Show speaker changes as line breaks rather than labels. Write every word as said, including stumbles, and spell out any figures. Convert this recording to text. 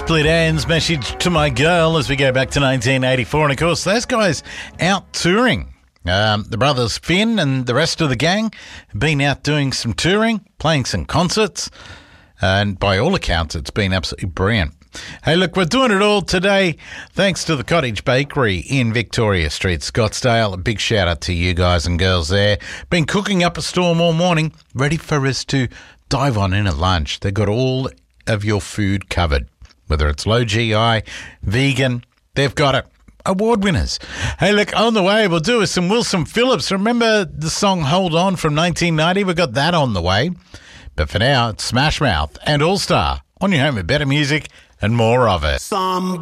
Split Ends, Message to My Girl as we go back to nineteen eighty-four. And, of course, those guys out touring. Um, the brothers Finn and the rest of the gang have been out doing some touring, playing some concerts. And by all accounts, it's been absolutely brilliant. Hey, look, we're doing it all today thanks to the Cottage Bakery in Victoria Street, Scottsdale. A big shout out to you guys and girls there. Been cooking up a storm all morning, ready for us to dive on in at lunch. They've got all of your food covered, whether it's low G I, vegan, they've got it. Award winners. Hey, look, on the way, we'll do some Wilson Phillips. Remember the song Hold On from nineteen ninety? We've got that on the way. But for now, it's Smash Mouth and All Star on your home with better music and more of it.
Some